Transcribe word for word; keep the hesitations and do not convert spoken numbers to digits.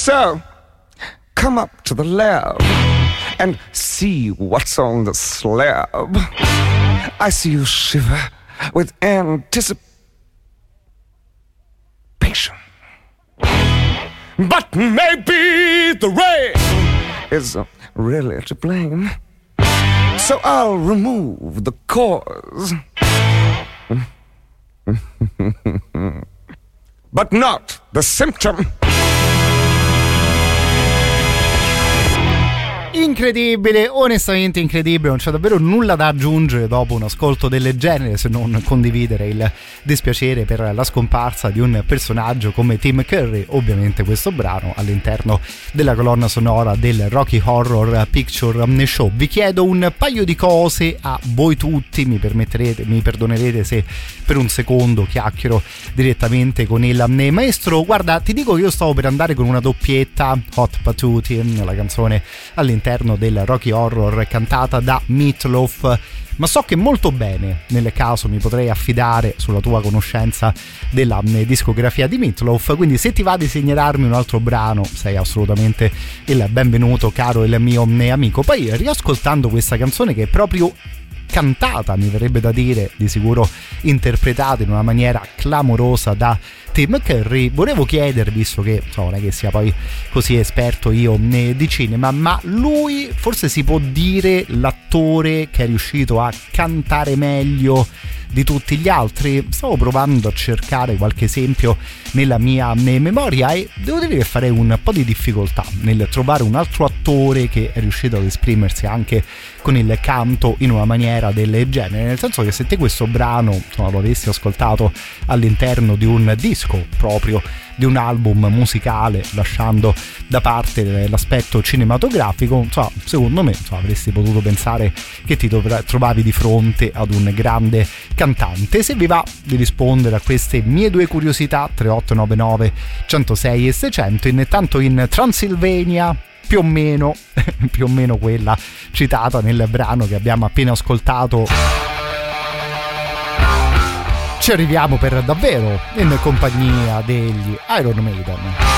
So, come up to the lab and see what's on the slab. I see you shiver with anticipation. But maybe the rain is really to blame. So I'll remove the cause. But not the symptom. Incredibile, onestamente incredibile, non c'è davvero nulla da aggiungere dopo un ascolto del genere se non condividere il dispiacere per la scomparsa di un personaggio come Tim Curry. Ovviamente questo brano all'interno della colonna sonora del Rocky Horror Picture Show. Vi chiedo un paio di cose a voi tutti, mi permetterete, mi perdonerete se per un secondo chiacchiero direttamente con il maestro. Guarda, ti dico che io stavo per andare con una doppietta, Hot Patootie, la canzone all'interno del Rocky Horror cantata da Meatloaf, ma so che molto bene nel caso mi potrei affidare sulla tua conoscenza della discografia di Meatloaf, quindi se ti va di segnalarmi un altro brano sei assolutamente il benvenuto, caro il mio amico. Poi riascoltando questa canzone che è proprio cantata, mi verrebbe da dire, di sicuro interpretata in una maniera clamorosa da Tim Curry, volevo chiedervi, visto che so, non è che sia poi così esperto io di cinema, ma lui forse si può dire l'attore che è riuscito a cantare meglio di tutti gli altri? Stavo provando a cercare qualche esempio nella mia memoria e devo dire che farei un po' di difficoltà nel trovare un altro attore che è riuscito ad esprimersi anche con il canto in una maniera del genere, nel senso che se te questo brano insomma, lo avessi ascoltato all'interno di un disco proprio di un album musicale, lasciando da parte l'aspetto cinematografico, insomma, secondo me insomma, avresti potuto pensare che ti dovra- trovavi di fronte ad un grande cantante. Se vi va di rispondere a queste mie due curiosità, tre otto nove nove centosei e seicento, intanto in Transylvania, più o meno più o meno quella citata nel brano che abbiamo appena ascoltato, ci arriviamo per davvero in compagnia degli Iron Maiden.